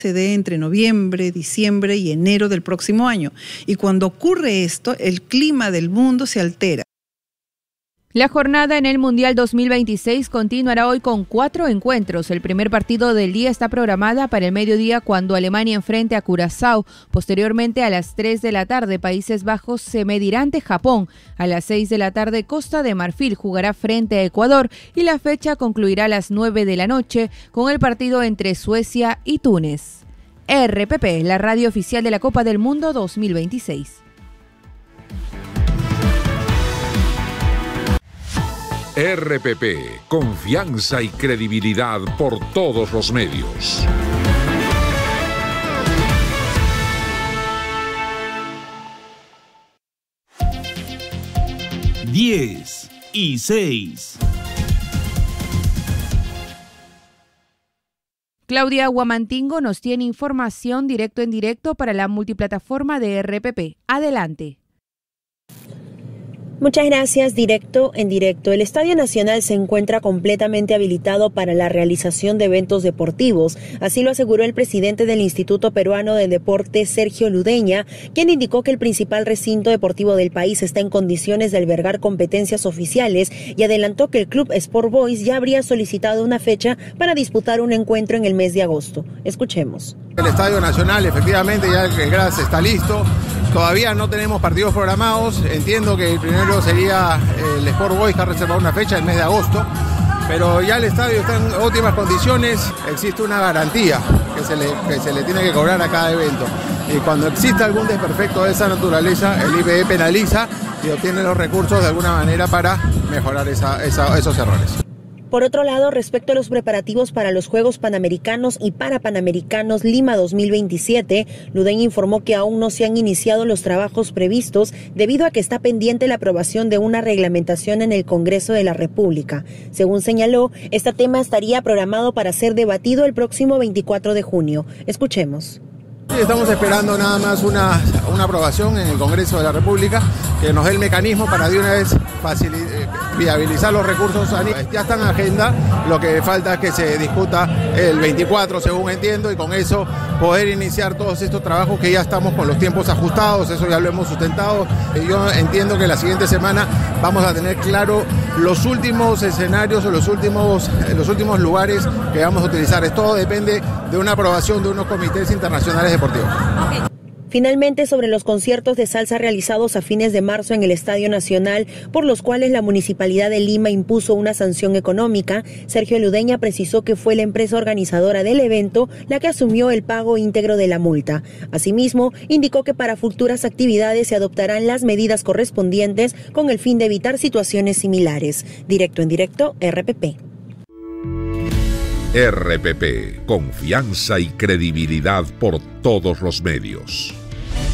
se dé entre noviembre, diciembre y enero del próximo año. Y cuando ocurre esto, el clima del mundo se altera. La jornada en el Mundial 2026 continuará hoy con 4 encuentros. El primer partido del día está programada para el mediodía cuando Alemania enfrente a Curazao. Posteriormente a las 3 de la tarde Países Bajos se medirá ante Japón. A las 6 de la tarde Costa de Marfil jugará frente a Ecuador y la fecha concluirá a las 9 de la noche con el partido entre Suecia y Túnez. RPP, la radio oficial de la Copa del Mundo 2026. RPP, confianza y credibilidad por todos los medios. Diez y 6. Claudia Huamantingo nos tiene información directo en directo para la multiplataforma de RPP. Adelante. Muchas gracias. Directo en directo. El Estadio Nacional se encuentra completamente habilitado para la realización de eventos deportivos. Así lo aseguró el presidente del Instituto Peruano de Deporte, Sergio Ludeña, quien indicó que el principal recinto deportivo del país está en condiciones de albergar competencias oficiales y adelantó que el club Sport Boys ya habría solicitado una fecha para disputar un encuentro en el mes de agosto. Escuchemos. El Estadio Nacional, efectivamente, ya el GRAS está listo. Todavía no tenemos partidos programados. Entiendo que el primero sería el Sport Boys, que ha reservado una fecha el mes de agosto. Pero ya el estadio está en óptimas condiciones. Existe una garantía que se le tiene que cobrar a cada evento. Y cuando exista algún desperfecto de esa naturaleza, el IBE penaliza y obtiene los recursos de alguna manera para mejorar esos errores. Por otro lado, respecto a los preparativos para los Juegos Panamericanos y Parapanamericanos Lima 2027, Ludeña informó que aún no se han iniciado los trabajos previstos debido a que está pendiente la aprobación de una reglamentación en el Congreso de la República. Según señaló, este tema estaría programado para ser debatido el próximo 24 de junio. Escuchemos. Estamos esperando nada más una aprobación en el Congreso de la República que nos dé el mecanismo para de una vez viabilizar los recursos. Ya está en agenda, lo que falta es que se discuta el 24, según entiendo, y con eso poder iniciar todos estos trabajos que ya estamos con los tiempos ajustados, eso ya lo hemos sustentado. Yo entiendo que la siguiente semana vamos a tener claro los últimos escenarios o los últimos lugares que vamos a utilizar. Todo depende de una aprobación de unos comités internacionales deportivos. Finalmente, sobre los conciertos de salsa realizados a fines de marzo en el Estadio Nacional, por los cuales la Municipalidad de Lima impuso una sanción económica, Sergio Ludeña precisó que fue la empresa organizadora del evento la que asumió el pago íntegro de la multa. Asimismo, indicó que para futuras actividades se adoptarán las medidas correspondientes con el fin de evitar situaciones similares. Directo en directo, RPP. RPP, confianza y credibilidad por todos los medios.